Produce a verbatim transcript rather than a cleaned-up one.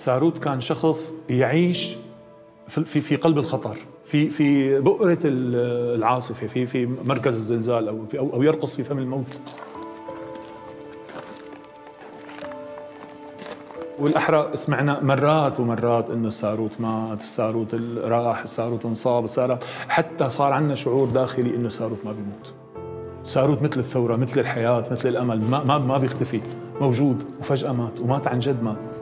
ساروت كان شخص يعيش في في قلب الخطر، في في بؤرة العاصفة، في في مركز الزلزال أو أو يرقص في فم الموت. والأحرى سمعنا مرات ومرات إنه الساروت مات، الساروت راح، الساروت انصاب، الساروت حتى صار عندنا شعور داخلي إنه الساروت ما بيموت. الساروت مثل الثورة، مثل الحياة، مثل الأمل، ما ما ما بيختفي، موجود، وفجأة مات، ومات عن جد مات.